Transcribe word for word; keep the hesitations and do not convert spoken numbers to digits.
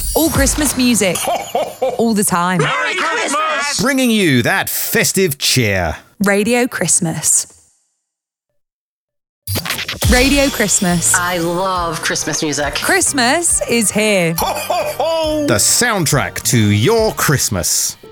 All Christmas music. All the time. Merry Christmas! Bringing you that festive cheer. Radio Christmas. Radio Christmas. I love Christmas music. Christmas is here. The soundtrack to your Christmas.